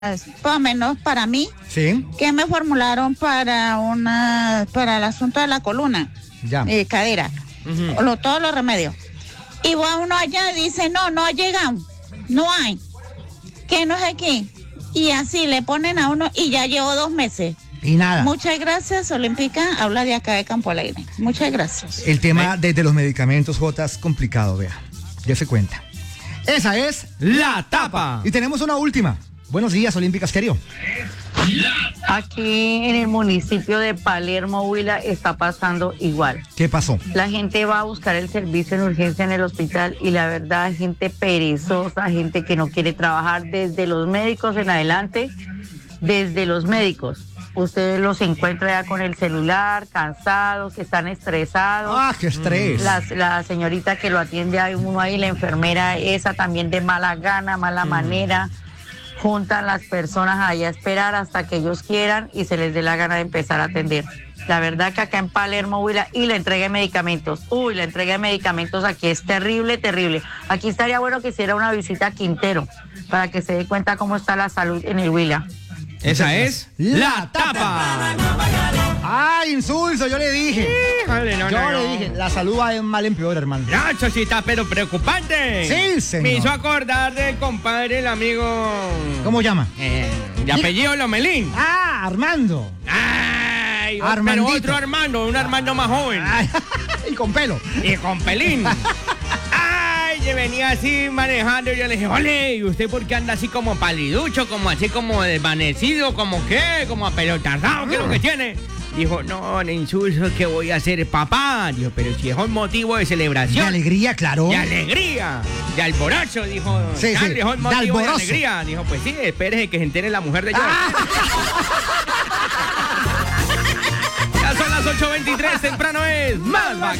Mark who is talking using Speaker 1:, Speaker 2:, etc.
Speaker 1: por lo menos para mí,
Speaker 2: Sí.
Speaker 1: que me formularon para el asunto de la columna,
Speaker 2: Ya.
Speaker 1: cadera, todos los remedios. Y va uno allá y dice, no ha llegado, no hay, que no es aquí. Y así le ponen a uno y ya llevo 2 meses.
Speaker 2: Y nada.
Speaker 1: Muchas gracias, Olímpica, habla de acá de Campo Alegre. Muchas gracias.
Speaker 2: El tema desde los medicamentos, Jota, es complicado, vea. Ya se cuenta. Esa es
Speaker 3: La Tapa.
Speaker 2: Y tenemos una última. Buenos días, Olímpica Estéreo.
Speaker 4: Aquí en el municipio de Palermo, Huila, está pasando igual.
Speaker 2: ¿Qué pasó?
Speaker 4: La gente va a buscar el servicio en urgencia en el hospital y la verdad, gente perezosa, gente que no quiere trabajar, desde los médicos en adelante, desde los médicos. Ustedes los encuentran ya con el celular, cansados, que están estresados.
Speaker 2: ¡Ah, qué estrés!
Speaker 4: La señorita que lo atiende a uno ahí, la enfermera esa también de mala gana, mala manera. Juntan las personas ahí a esperar hasta que ellos quieran y se les dé la gana de empezar a atender. La verdad que acá en Palermo, Huila, y la entrega de medicamentos. La entrega de medicamentos aquí es terrible, terrible. Aquí estaría bueno que hiciera una visita a Quintero para que se dé cuenta cómo está la salud en el Huila.
Speaker 3: Esa es La Tapa.
Speaker 2: ¡Ay, insulso! Yo le dije.
Speaker 3: Híjole, no.
Speaker 2: Le dije, la salud va de mal en peor, hermano.
Speaker 3: Nacho, sí está, pero preocupante.
Speaker 2: Sí, señor.
Speaker 3: Me hizo acordar del compadre, el amigo...
Speaker 2: ¿Cómo llama?
Speaker 3: De apellido Lomelín.
Speaker 2: ¡Ah, Armando!
Speaker 3: ¡Ay!
Speaker 2: Armandito.
Speaker 3: Pero otro Armando, un Armando más joven.
Speaker 2: Ay, y con pelo.
Speaker 3: Y con pelín. ¡Ay! Yo venía así manejando y yo le dije, ole, ¿y usted por qué anda así como paliducho, como así como desvanecido, como qué, como apelotardado, qué es lo que tiene? Dijo, no, le insulso, ¿qué voy a hacer, papá? Dijo, pero si es un motivo de celebración.
Speaker 2: De alegría, claro.
Speaker 3: De alegría, de alborozo, dijo.
Speaker 2: Sí,
Speaker 3: Charlie,
Speaker 2: sí,
Speaker 3: es un motivo de
Speaker 2: alborozo.
Speaker 3: alegría. Dijo, pues sí, espérese que se entere la mujer de yo. Ya son las 8:23, temprano es más bacán.